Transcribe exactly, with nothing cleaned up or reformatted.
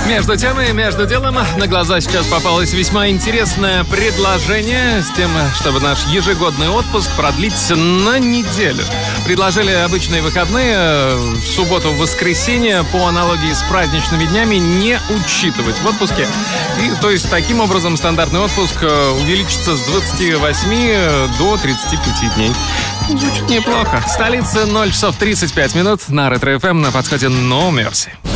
Между тем и между делом на глаза сейчас попалось весьма интересное предложение с тем, чтобы наш ежегодный отпуск продлить на неделю. Предложили обычные выходные в субботу, в воскресенье по аналогии с праздничными днями не учитывать в отпуске. И, то есть таким образом стандартный отпуск увеличится с двадцати восьми до тридцати пяти дней. Звучит неплохо. Столица ноль часов тридцать пять минут на Ретро эф эм на подходе No Mercy.